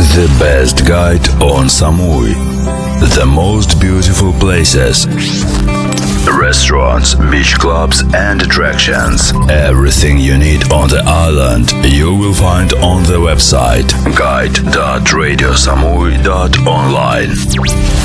The best guide on Samui. The most beautiful places. Restaurants, beach clubs and attractions. Everything you need on the island you will find on the website guide.radiosamui.online.